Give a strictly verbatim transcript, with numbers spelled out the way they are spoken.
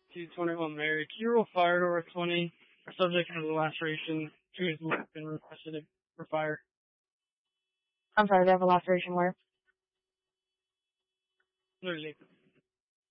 two twenty-one Mary. Can you roll fire door twenty? Our subject has a laceration to his lip and requested it for fire. I'm sorry, they have a laceration where? Literally.